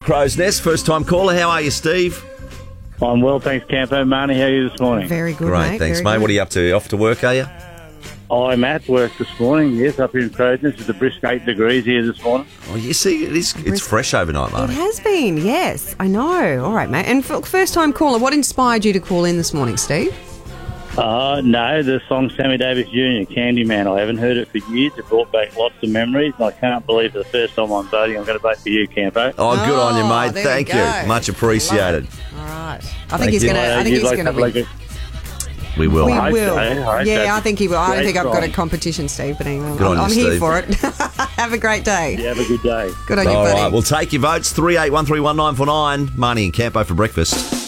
Crow's Nest. First time caller. How are you, Steve? I'm well, thanks, Campo. Marnie, how are you this morning? Very good, Great, mate. thanks, Very mate. good. What are you up to? Off to work, are you? I'm at work this morning, yes, up here in Crow's Nest. It's a brisk 8 degrees here this morning. Oh, you see, it's fresh overnight, It mate. has been, yes. I know. All right, mate. And first time caller, what inspired you to call in this morning, Steve? No, the song Sammy Davis Jr., Candyman. I haven't heard it for years. It brought back lots of memories, and I can't believe the first time I'm voting, I'm going to vote for you, Campo. Oh, good on you, Oh, mate. there Thank we go. you. Much appreciated. All right. I think he's you. going to. I think he's going to win. We will. We I hope will. so. I hope Yeah, so. I think he will. I don't Great think I've got a song. competition, Steve, but anyway, Good on you, I'm here Steve. for it. Have a great day. You have a good day. Good on you, All buddy. right, we'll take your votes. 38131949. Marnie and Campo for breakfast.